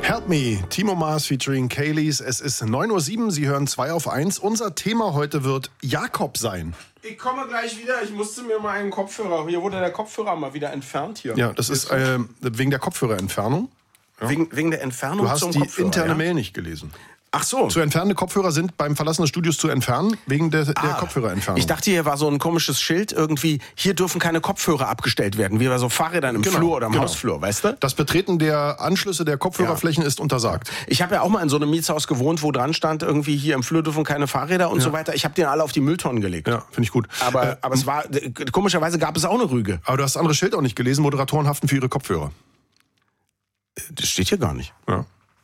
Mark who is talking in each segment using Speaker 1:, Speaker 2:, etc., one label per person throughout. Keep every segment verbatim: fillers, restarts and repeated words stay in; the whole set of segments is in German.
Speaker 1: Help Me, Timo Maas featuring Kaylees. Es ist neun Uhr sieben, Sie hören zwei auf eins. Unser Thema heute wird Jakob sein.
Speaker 2: Ich komme gleich wieder, ich musste mir mal einen Kopfhörer, hier wurde der Kopfhörer mal wieder entfernt hier.
Speaker 1: Ja, das ist äh, wegen der Kopfhörerentfernung. Ja.
Speaker 2: Wegen, wegen der Entfernung
Speaker 1: du hast
Speaker 2: zum
Speaker 1: die
Speaker 2: Kopfhörer,
Speaker 1: interne
Speaker 2: ja?
Speaker 1: Mail nicht gelesen.
Speaker 2: Ach so.
Speaker 1: Zu entfernende Kopfhörer sind beim Verlassen des Studios zu entfernen, wegen der, der
Speaker 2: Ah,
Speaker 1: Kopfhörerentfernung.
Speaker 2: Ich dachte, hier war so ein komisches Schild irgendwie, hier dürfen keine Kopfhörer abgestellt werden, wie bei so Fahrrädern im
Speaker 1: Genau,
Speaker 2: Flur oder im
Speaker 1: genau.
Speaker 2: Hausflur, weißt du?
Speaker 1: Das Betreten der Anschlüsse der Kopfhörerflächen ist untersagt.
Speaker 2: Ich habe ja auch mal in so einem Mietshaus gewohnt, wo dran stand, irgendwie hier im Flur dürfen keine Fahrräder und
Speaker 1: Ja.
Speaker 2: so weiter. Ich habe den alle auf die Mülltonnen gelegt.
Speaker 1: Ja, finde ich gut.
Speaker 2: Aber,
Speaker 1: Äh,
Speaker 2: aber es war, komischerweise gab es auch eine Rüge.
Speaker 1: aber du hast das andere Schild auch nicht gelesen, Moderatoren haften für ihre Kopfhörer.
Speaker 2: Das steht hier gar nicht.
Speaker 1: Ja.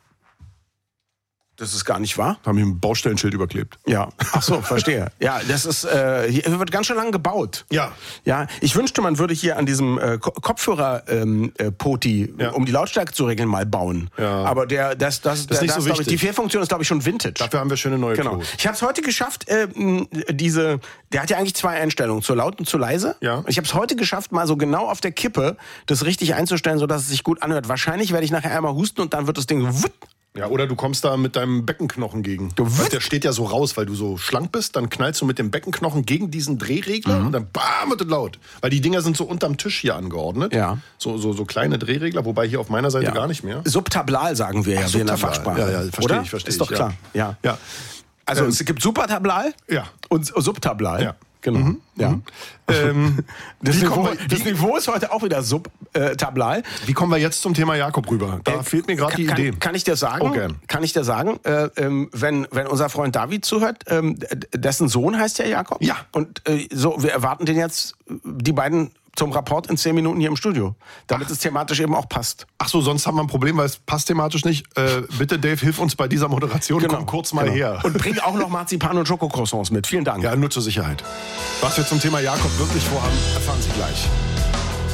Speaker 2: Das ist gar nicht wahr?
Speaker 1: Haben hier ein Baustellenschild überklebt.
Speaker 2: Ja, ach so, verstehe. Ja, das ist, äh, hier wird ganz schön lang gebaut.
Speaker 1: Ja.
Speaker 2: Ja, ich wünschte, man würde hier an diesem äh, Ko- Kopfhörer-Poti, ähm, äh,
Speaker 1: Ja.
Speaker 2: um die Lautstärke zu regeln, mal bauen.
Speaker 1: Ja.
Speaker 2: Aber der, das, das,
Speaker 1: Das ist nicht
Speaker 2: das,
Speaker 1: so
Speaker 2: glaub ich,
Speaker 1: wichtig.
Speaker 2: die Fehlfunktion ist, glaube ich, schon Vintage.
Speaker 1: Dafür haben wir schöne neue
Speaker 2: Genau.
Speaker 1: Klos.
Speaker 2: Ich habe es heute geschafft, äh, m, diese, der hat ja eigentlich zwei Einstellungen, zu laut und zu leise.
Speaker 1: Ja.
Speaker 2: Ich habe es heute geschafft, mal so genau auf der Kippe das richtig einzustellen, sodass es sich gut anhört. Wahrscheinlich werde ich nachher einmal husten und dann wird das Ding so wupp.
Speaker 1: Ja, oder du kommst da mit deinem Beckenknochen gegen.
Speaker 2: Du
Speaker 1: Weil
Speaker 2: wirst-
Speaker 1: der steht ja so raus, weil du so schlank bist, dann knallst du mit dem Beckenknochen gegen diesen Drehregler
Speaker 2: Mhm.
Speaker 1: und dann bam, wird es laut. Weil die Dinger sind so unterm Tisch hier angeordnet.
Speaker 2: Ja.
Speaker 1: So, so, so kleine Drehregler, wobei hier auf meiner Seite
Speaker 2: Ja.
Speaker 1: gar nicht mehr.
Speaker 2: Subtablal sagen wir ja,
Speaker 1: Ach,
Speaker 2: wie in der
Speaker 1: Subtablal.
Speaker 2: Fachsprache.
Speaker 1: Ja, ja, verstehe
Speaker 2: Oder?
Speaker 1: ich, verstehe
Speaker 2: Ist doch
Speaker 1: ich,
Speaker 2: klar. Ja.
Speaker 1: Ja.
Speaker 2: Also
Speaker 1: Ähm,
Speaker 2: es gibt Supertablal
Speaker 1: Ja.
Speaker 2: und Subtablal.
Speaker 1: Ja.
Speaker 2: Genau. Ja.
Speaker 1: Ähm,
Speaker 2: Das,
Speaker 1: wie,
Speaker 2: Niveau,
Speaker 1: kommen wir,
Speaker 2: das
Speaker 1: wie,
Speaker 2: Niveau ist heute auch wieder Subtablal.
Speaker 1: wie kommen wir jetzt zum Thema Jakob rüber? Da
Speaker 2: Äh,
Speaker 1: fehlt mir gerade die
Speaker 2: kann,
Speaker 1: Idee.
Speaker 2: Kann ich dir sagen?
Speaker 1: Oh, gern.
Speaker 2: Kann ich dir sagen, äh, ähm, wenn, wenn unser Freund David zuhört, ähm, d- dessen Sohn heißt ja Jakob.
Speaker 1: Ja.
Speaker 2: Und äh, so, wir erwarten den jetzt, äh, die beiden zum Rapport in zehn Minuten hier im Studio, damit es thematisch eben auch passt.
Speaker 1: Ach so, sonst haben wir ein Problem, weil es passt thematisch nicht. Äh, bitte, Dave, hilf uns bei dieser Moderation. Komm kurz mal
Speaker 2: genau.
Speaker 1: her.
Speaker 2: Und bring auch noch Marzipan und Schokocroissants mit. Vielen Dank.
Speaker 1: Ja, nur zur Sicherheit. Was wir zum Thema Jakob wirklich vorhaben, erfahren Sie gleich.